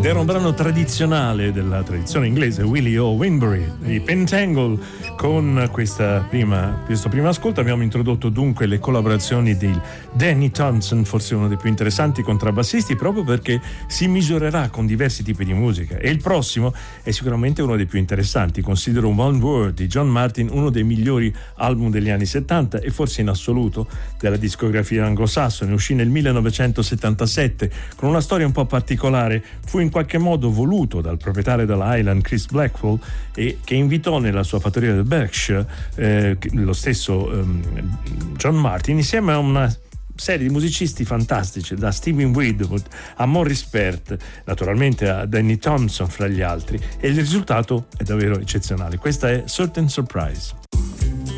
ed era un brano tradizionale della tradizione inglese, Willie O. Winbury, i Pentangle. Con questo primo ascolto abbiamo introdotto dunque le collaborazioni di Danny Thompson, forse uno dei più interessanti contrabbassisti, proprio perché si misurerà con diversi tipi di musica, e il prossimo è sicuramente uno dei più interessanti. Considero One Word di John Martyn uno dei migliori album degli anni 70 e forse in assoluto della discografia anglosassone. Uscì nel 1977 con una storia un po' particolare. Fu in qualche modo voluto dal proprietario della Island, Chris Blackwell, e che invitò nella sua fattoria del Berkshire lo stesso John Martyn, insieme a una serie di musicisti fantastici, da Stephen Winwood a Morris Peart, naturalmente a Danny Thompson fra gli altri, e il risultato è davvero eccezionale. Questa è Certain Surprise.